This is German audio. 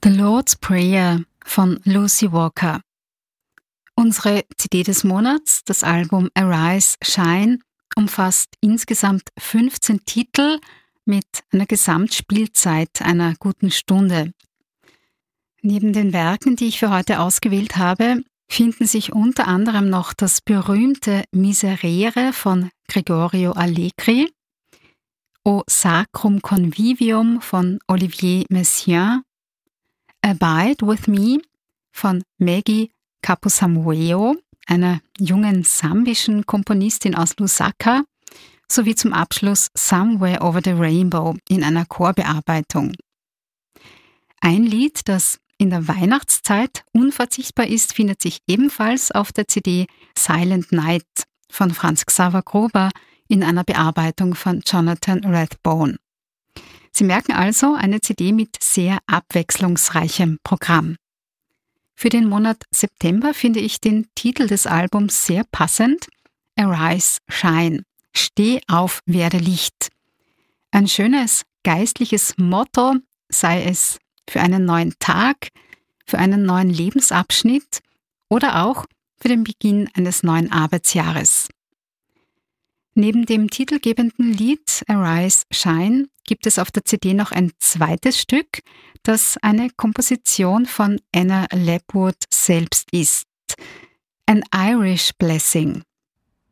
The Lord's Prayer von Lucy Walker. Unsere CD des Monats, das Album Arise, Shine, umfasst insgesamt 15 Titel mit einer Gesamtspielzeit einer guten Stunde. Neben den Werken, die ich für heute ausgewählt habe, finden sich unter anderem noch das berühmte Miserere von Gregorio Allegri, O Sacrum Convivium von Olivier Messiaen, Abide with Me von Maggie Caposamueo, einer jungen sambischen Komponistin aus Lusaka, sowie zum Abschluss Somewhere Over the Rainbow in einer Chorbearbeitung. Ein Lied, das in der Weihnachtszeit unverzichtbar ist, findet sich ebenfalls auf der CD Silent Night von Franz Xaver Gruber in einer Bearbeitung von Jonathan Rathbone. Sie merken also eine CD mit sehr abwechslungsreichem Programm. Für den Monat September finde ich den Titel des Albums sehr passend: Arise, Shine. Steh auf, werde Licht. Ein schönes geistliches Motto, sei es für einen neuen Tag, für einen neuen Lebensabschnitt oder auch für den Beginn eines neuen Arbeitsjahres. Neben dem titelgebenden Lied Arise, Shine gibt es auf der CD noch ein zweites Stück, das eine Komposition von Anna Lapwood selbst ist. An Irish Blessing.